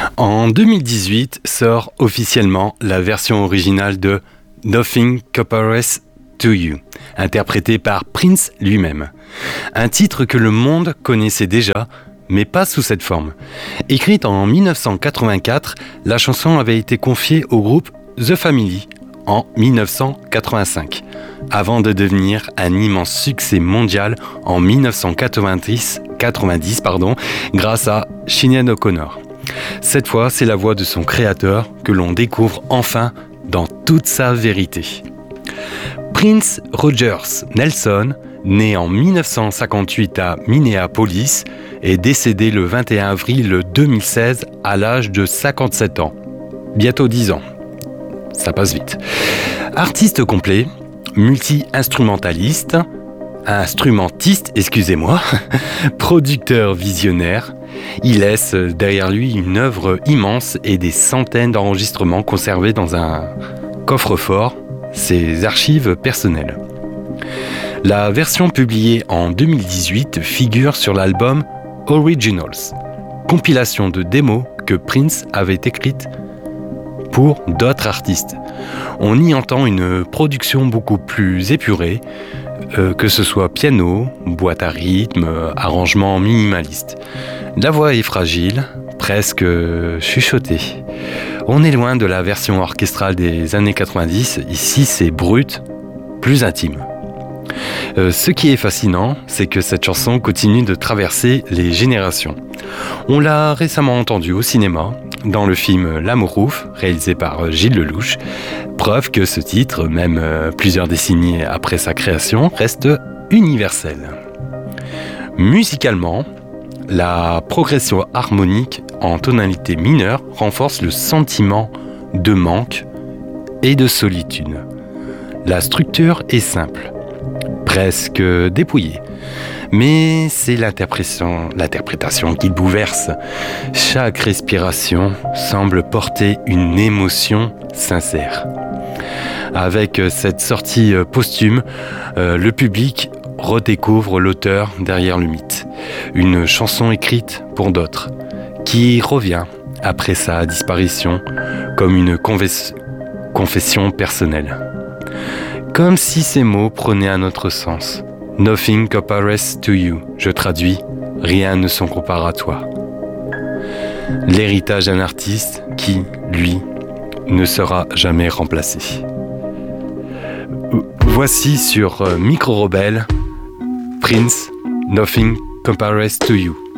En 2018 sort officiellement la version originale de Nothing Compares to You, interprétée par Prince lui-même. Un titre que le monde connaissait déjà, mais pas sous cette forme. Écrite en 1984, la chanson avait été confiée au groupe The Family en 1985, avant de devenir un immense succès mondial en 1990 grâce à Sinéad O'Connor. Cette fois, c'est la voix de son créateur que l'on découvre enfin dans toute sa vérité. Prince Rogers Nelson, né en 1958 à Minneapolis, est décédé le 21 avril 2016 à l'âge de 57 ans. Bientôt 10 ans. Ça passe vite. Artiste complet, multi-instrumentiste, producteur visionnaire, il laisse derrière lui une œuvre immense et des centaines d'enregistrements conservés dans un coffre-fort, ses archives personnelles. La version publiée en 2018 figure sur l'album Originals, compilation de démos que Prince avait écrite pour d'autres artistes. On y entend une production beaucoup plus épurée, que ce soit piano, boîte à rythme, arrangement minimaliste. La voix est fragile, presque chuchotée. On est loin de la version orchestrale des années 90, ici c'est brut, plus intime. Ce qui est fascinant, c'est que cette chanson continue de traverser les générations. On l'a récemment entendue au cinéma, dans le film L'Amour ouf, réalisé par Gilles Lelouch, preuve que ce titre, même plusieurs décennies après sa création, reste universel. Musicalement, la progression harmonique en tonalité mineure renforce le sentiment de manque et de solitude. La structure est simple, presque dépouillée, mais c'est l'interprétation qui bouleverse. Chaque respiration semble porter une émotion sincère. Avec cette sortie posthume, le public redécouvre l'auteur derrière le mythe. Une chanson écrite pour d'autres, qui revient après sa disparition comme une confession personnelle. Comme si ces mots prenaient un autre sens. Nothing compares to you. Je traduis, rien ne s'en compare à toi. L'héritage d'un artiste qui, lui, ne sera jamais remplacé. Voici sur Micro Rebelle, Prince, Nothing compares to you.